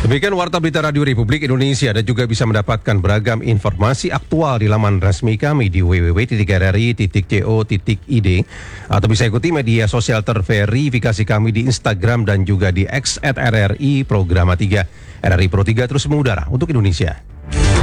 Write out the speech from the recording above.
Demikian Warta Berita Radio Republik Indonesia, dan juga bisa mendapatkan beragam informasi aktual di laman resmi kami di www.rri.co.id atau bisa ikuti media sosial terverifikasi kami di Instagram dan juga di X @RRI Programa 3. RRI Pro 3 terus mengudara untuk Indonesia.